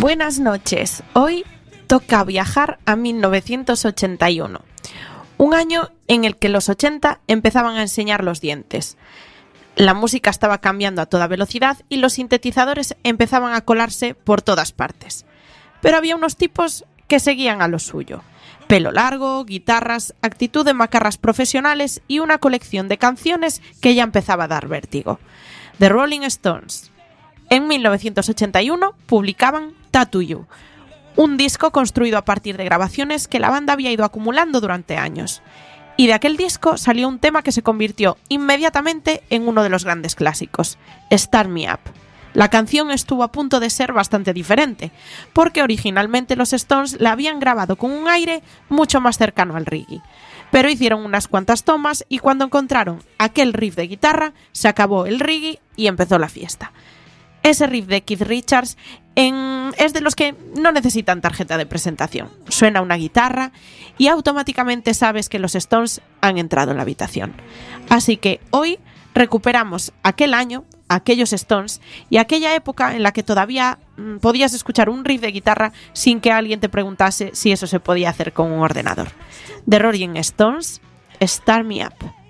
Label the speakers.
Speaker 1: Buenas noches. Hoy toca viajar a 1981, un año en el que los 80 empezaban a enseñar los dientes. La música estaba cambiando a toda velocidad y los sintetizadores empezaban a colarse por todas partes. Pero había unos tipos que seguían a lo suyo. Pelo largo, guitarras, actitud de macarras profesionales y una colección de canciones que ya empezaba a dar vértigo. The Rolling Stones. En 1981 publicaban Tattoo You, un disco construido a partir de grabaciones que la banda había ido acumulando durante años. Y de aquel disco salió un tema que se convirtió inmediatamente en uno de los grandes clásicos, Start Me Up. La canción estuvo a punto de ser bastante diferente, porque originalmente los Stones la habían grabado con un aire mucho más cercano al reggae. Pero hicieron unas cuantas tomas y cuando encontraron aquel riff de guitarra, se acabó el reggae y empezó la fiesta. Ese riff de Keith Richards es de los que no necesitan tarjeta de presentación. Suena una guitarra y automáticamente sabes que los Stones han entrado en la habitación. Así que hoy recuperamos aquel año, aquellos Stones y aquella época en la que todavía podías escuchar un riff de guitarra sin que alguien te preguntase si eso se podía hacer con un ordenador. The Rolling Stones, Start Me Up.